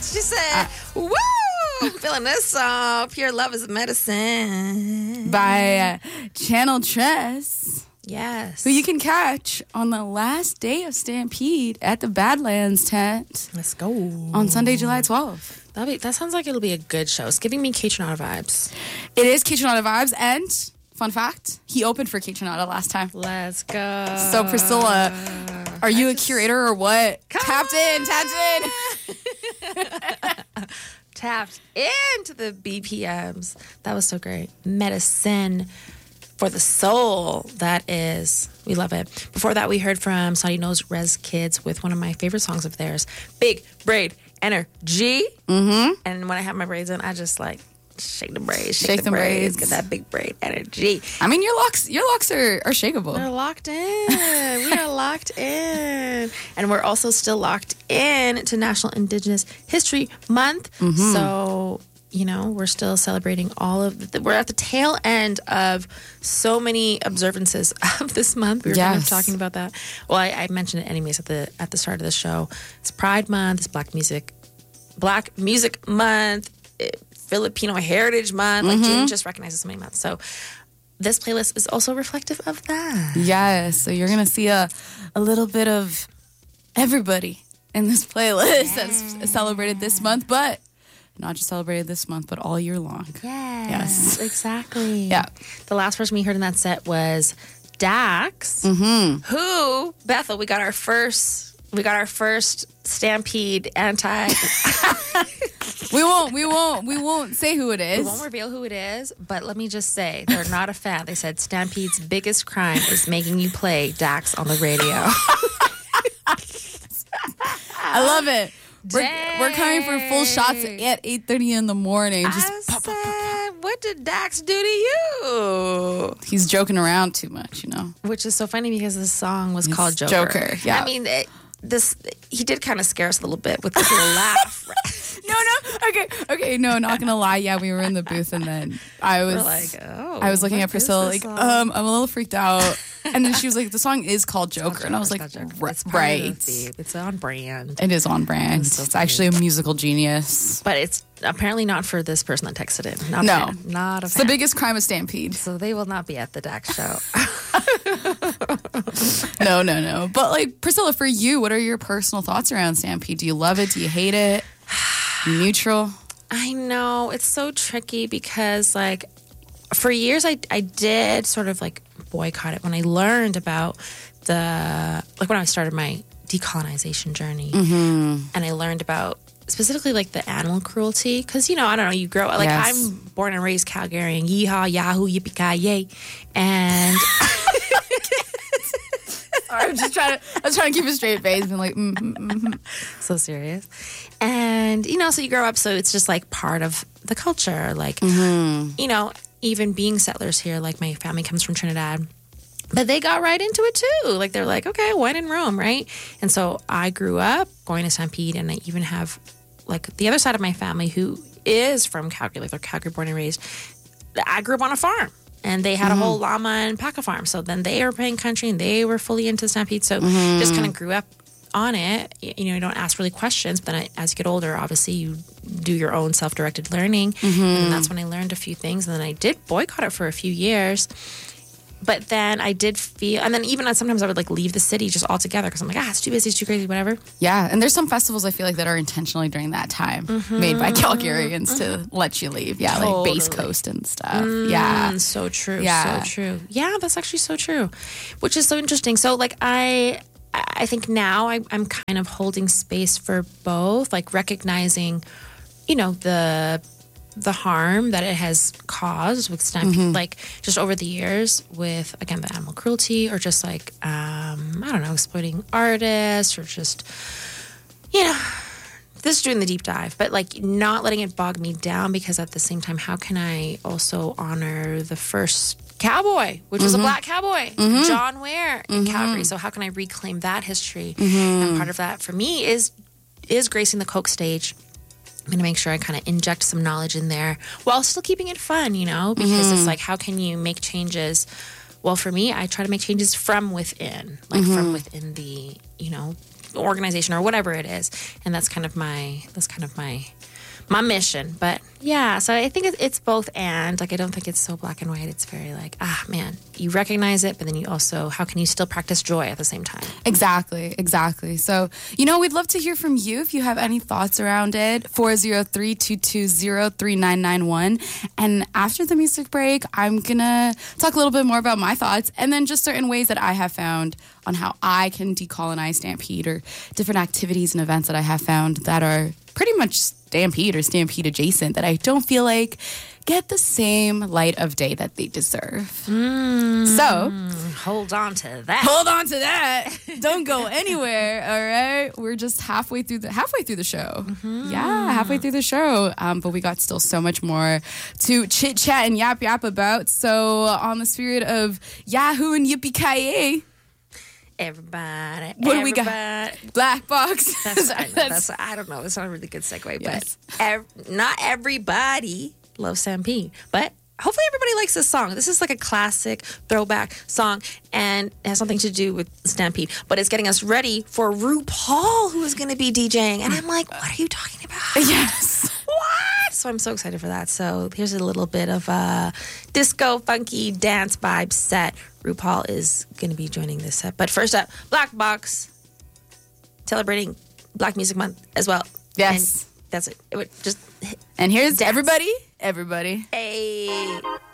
She said, woo! I'm feeling this song. Pure Love is Medicine. By Channel Tress. Yes. Who you can catch on the last day of Stampede at the Badlands tent. Let's go. On Sunday, July 12th. That sounds like it'll be a good show. It's giving me Kaytranada vibes. It is Kaytranada vibes, and fun fact, he opened for Kaytranada last time. Let's go. So Priscilla, are you a curator or what? Tapped in. Tapped into the BPMs. That was so great. Medicine for the soul. That is, we love it. Before that, we heard from Saudi Knows Rez Kids with one of my favorite songs of theirs, Big Braid Energy. Mm-hmm. And when I have my braids in, I just like shake the braids, shake the braids, get that big braid energy. I mean, your locks are shakeable. We're locked in. We are locked in. And we're also still locked in to National Indigenous History Month. Mm-hmm. So, we're still celebrating we're at the tail end of so many observances of this month. We were kind of talking about that. Well, I mentioned it anyways at the start of the show. It's Pride Month, it's Black Music Month, Filipino Heritage Month. Like, June just recognizes so many months. So this playlist is also reflective of that. Yes. So you're going to see a little bit of everybody in this playlist that's celebrated this month, but not just celebrated this month, but all year long. Yes. Exactly. Yeah. The last person we heard in that set was Dax, who, Bethel, we got our first Stampede anti. We won't say who it is. We won't reveal who it is, but let me just say, they're not a fan. They said Stampede's biggest crime is making you play Dax on the radio. I love it. We're coming for full shots at 8:30 in the morning. Just what did Dax do to you? He's joking around too much, Which is so funny because this song was called Joker. Yeah. I mean, he did kind of scare us a little bit with this little laugh. No. Okay. No, not gonna lie. Yeah, we were in the booth, and then I was looking at Priscilla like, I'm a little freaked out. And then she was like, the song is called Joker. And I was like, right. It's on brand. It is on brand. It's actually a musical genius. But it's apparently not for this person that texted in. Not a fan. It's the biggest crime of Stampede. So they will not be at the Dax show. No. But like, Priscilla, for you, what are your personal thoughts around Stampede? Do you love it? Do you hate it? Neutral? I know. It's so tricky because like for years I did sort of like boycott it when I learned about when I started my decolonization journey, and I learned about specifically like the animal cruelty because I don't know, you grow like I'm born and raised Calgarian, yeehaw, yahoo, yippee-ki-yay, and I was trying to keep a straight face, and like so serious, and so you grow up, so it's just like part of the culture, like even being settlers here, like my family comes from Trinidad, but they got right into it too. Like they're like, okay, when in Rome, right? And so I grew up going to Stampede, and I even have like the other side of my family who is from Calgary, like they're Calgary born and raised. I grew up on a farm, and they had a whole llama and paca farm. So then they were playing country, and they were fully into Stampede. So just kind of grew up on it. You don't ask really questions, but then as you get older, obviously you do your own self-directed learning. And that's when I learned a few things. And then I did boycott it for a few years. But then I did feel, and then even sometimes I would like leave the city just altogether because I'm like, it's too busy, it's too crazy, whatever. Yeah, and there's some festivals I feel like that are intentionally during that time made by Calgarians to let you leave. Yeah, totally. Like Base Coast and stuff. Yeah. So true. Yeah. So true. Yeah, that's actually so true, which is so interesting. So like I think now I'm kind of holding space for both, like recognizing, the harm that it has caused with Stampede, like just over the years with, again, the animal cruelty or just like, I don't know, exploiting artists or just, this is doing the deep dive, but like not letting it bog me down because at the same time, how can I also honor the first cowboy, which was a black cowboy, John Ware in Calgary. So how can I reclaim that history? And part of that for me is gracing the Coke stage. I'm going to make sure I kind of inject some knowledge in there while still keeping it fun, because it's like, how can you make changes? Well, for me, I try to make changes from within, like from within the, organization or whatever it is. And that's kind of my mission. But yeah, so I think it's both and. Like, I don't think it's so black and white. It's very like, man, you recognize it, but then you also, how can you still practice joy at the same time? Exactly. So, we'd love to hear from you if you have any thoughts around it. 403-220-3991. And after the music break, I'm going to talk a little bit more about my thoughts and then just certain ways that I have found on how I can decolonize Stampede, or different activities and events that I have found that are pretty much Stampede or Stampede adjacent that I don't feel like get the same light of day that they deserve. So, hold on to that. Don't go anywhere. All right, we're just halfway through the show. Yeah, halfway through the show. But we got still so much more to chit chat and yap about. So, on the spirit of Yahoo and Yippee Ki-yay. Everybody. What do we got? Black Box. I don't know. It's not a really good segue, yes. But not everybody loves Stampede. But hopefully everybody likes this song. This is like a classic throwback song, and it has something to do with Stampede. But it's getting us ready for RuPaul, who is going to be DJing. And I'm like, what are you talking about? Yes. What? So I'm so excited for that. So here's a little bit of a disco, funky dance vibe set. RuPaul is going to be joining this set. But first up, Black Box, celebrating Black Music Month as well. Yes. And that's it. And here's dance. Everybody. Hey.